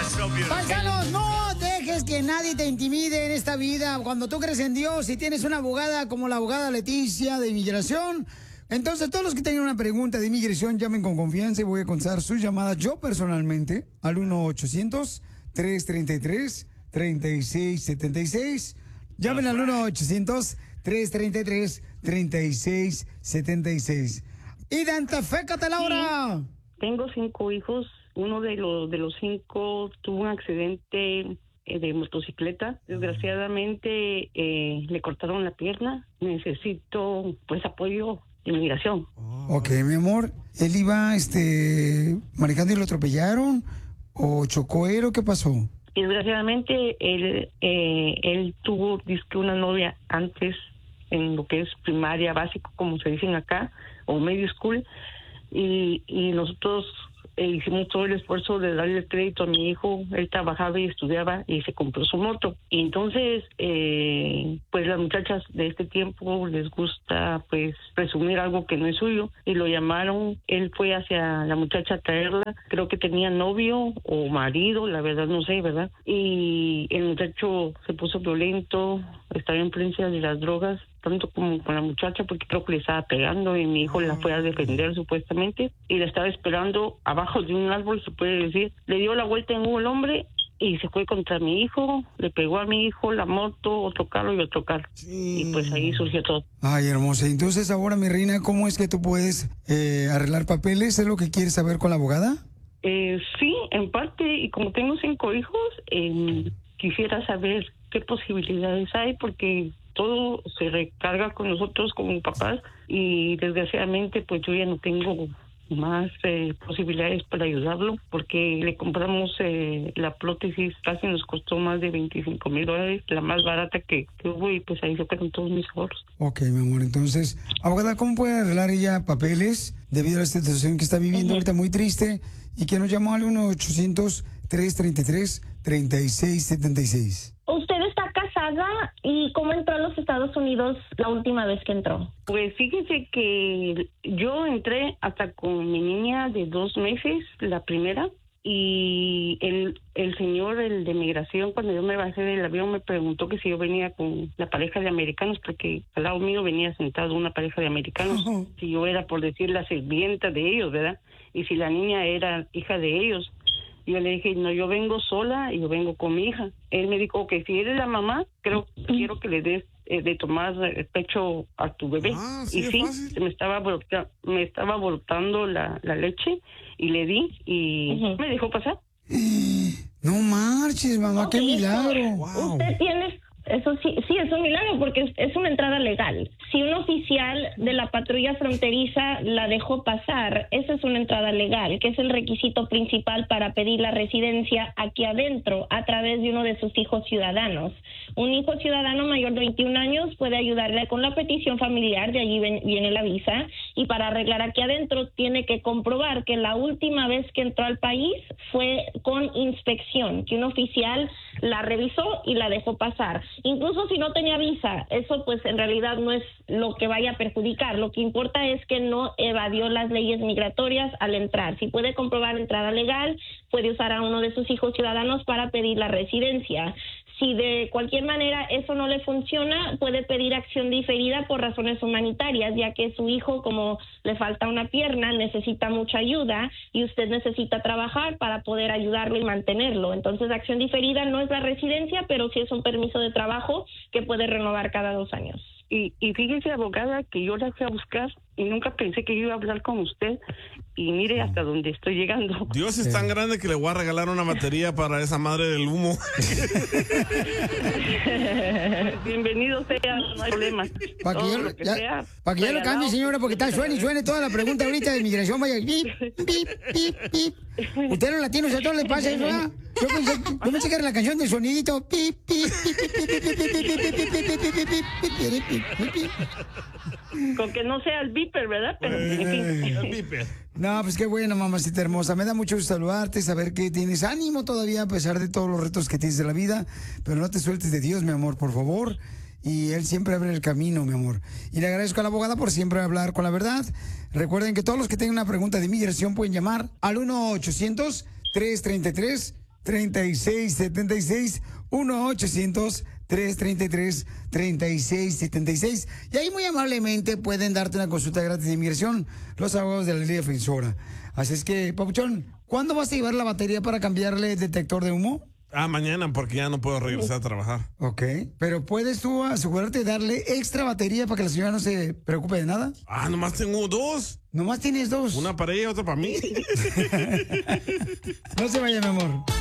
Paisanos, no dejes que nadie te intimide en esta vida. Cuando tú crees en Dios y tienes una abogada como la abogada Leticia de inmigración, entonces todos los que tengan una pregunta de inmigración llamen con confianza y voy a contestar sus llamadas yo personalmente al 1-800-333-3676. Llamen al 1-800-333-3676. Identifícate, Laura. Sí, tengo 5 hijos. Uno de los 5 tuvo un accidente de motocicleta. Desgraciadamente le cortaron la pierna. Necesito pues apoyo de inmigración. Ok, mi amor. ¿Él iba manejando y lo atropellaron? ¿O chocó él o qué pasó? Desgraciadamente él tuvo dizque una novia antes en lo que es primaria, básico, como se dicen acá, o medio school, y nosotros hicimos todo el esfuerzo de darle el crédito a mi hijo. Él trabajaba y estudiaba y se compró su moto. Y entonces, pues las muchachas de este tiempo les gusta pues presumir algo que no es suyo y lo llamaron. Él fue hacia la muchacha a traerla. Creo que tenía novio o marido, la verdad no sé, ¿verdad? Y el muchacho se puso violento, estaba en influencia de las drogas, tanto como con la muchacha, porque creo que le estaba pegando y mi hijo la fue a defender supuestamente y la estaba esperando abajo de un árbol, se puede decir. Le dio la vuelta en el hombre y se fue contra mi hijo, le pegó a mi hijo, la moto, otro carro y otro carro. Sí. Y pues ahí surgió todo. Ay, hermosa. Entonces ahora, mi reina, ¿cómo es que tú puedes arreglar papeles? ¿Es lo que quieres saber con la abogada? Sí, en parte, y como tengo 5 hijos, quisiera saber qué posibilidades hay, porque todo se recarga con nosotros como papás y desgraciadamente pues yo ya no tengo más posibilidades para ayudarlo, porque le compramos la prótesis, casi nos costó más de $25,000, la más barata que hubo, y pues ahí se quedan todos mis ahorros. Ok, mi amor, entonces, abogada, ¿cómo puede arreglar ella papeles debido a la situación que está viviendo ahorita muy triste y que nos llamó al 1-800-333-3676? ¿Usted está casada y cómo entró a los Estados Unidos la última vez que entró? Pues fíjese que yo entré hasta con mi niña de 2 meses, la primera, y el señor, el de migración, cuando yo me bajé del avión me preguntó que si yo venía con la pareja de americanos, porque al lado mío venía sentado una pareja de americanos, si yo era, por decir, la sirvienta de ellos, ¿verdad? Y si la niña era hija de ellos. Yo le dije, no, yo vengo sola y yo vengo con mi hija. Él me dijo, ok, si eres la mamá, quiero que le des de tomar el pecho a tu bebé. Y sí, me estaba brotando la leche y le di y me dejó pasar. No marches, mamá, qué milagro. Wow. Usted tiene... Eso sí es un milagro porque es una entrada legal. Si un oficial de la patrulla fronteriza la dejó pasar, esa es una entrada legal, que es el requisito principal para pedir la residencia aquí adentro a través de uno de sus hijos ciudadanos. Un hijo ciudadano mayor de 21 años puede ayudarle con la petición familiar, de allí viene la visa, y para arreglar aquí adentro tiene que comprobar que la última vez que entró al país fue con inspección, que un oficial la revisó y la dejó pasar. Incluso si no tenía visa, eso pues en realidad no es lo que vaya a perjudicar. Lo que importa es que no evadió las leyes migratorias al entrar. Si puede comprobar entrada legal, puede usar a uno de sus hijos ciudadanos para pedir la residencia. Si de cualquier manera eso no le funciona, puede pedir acción diferida por razones humanitarias, ya que su hijo, como le falta una pierna, necesita mucha ayuda y usted necesita trabajar para poder ayudarlo y mantenerlo. Entonces, acción diferida no es la residencia, pero sí es un permiso de trabajo que puede renovar cada 2 años. Y fíjese, abogada, que yo la fui a buscar y nunca pensé que yo iba a hablar con usted. Y mire hasta dónde estoy llegando. Dios es tan grande que le voy a regalar una batería para esa madre del humo. Bienvenido sea, no hay problema. Para que ya lo cambie, señora, porque está suene toda la pregunta ahorita de inmigración. Vaya, pip, pip, pip, pip. Usted no latino, a todos les pasa eso, ¿verdad? Yo pensé que era la canción del sonidito. Pip, pip, pip, pip, pip, pip, pip, pip. Con que no sea el beeper, ¿verdad? Pero, en fin. El beeper. No, pues qué bueno, mamacita hermosa. Me da mucho gusto saludarte, saber que tienes ánimo todavía a pesar de todos los retos que tienes de la vida. Pero no te sueltes de Dios, mi amor, por favor. Y Él siempre abre el camino, mi amor. Y le agradezco a la abogada por siempre hablar con la verdad. Recuerden que todos los que tengan una pregunta de inmigración pueden llamar al 1-800-333 1-800-333-3676. 1-800-333-3676. Y ahí muy amablemente pueden darte una consulta gratis de inmigración los abogados de la Liga Defensora. Así es que, Papuchón, ¿cuándo vas a llevar la batería para cambiarle el detector de humo? Mañana, porque ya no puedo regresar a trabajar. Ok, pero ¿puedes tú asegurarte de darle extra batería para que la señora no se preocupe de nada? Nomás tengo 2. ¿Nomás tienes 2? Una para ella y otra para mí. No se vaya, mi amor.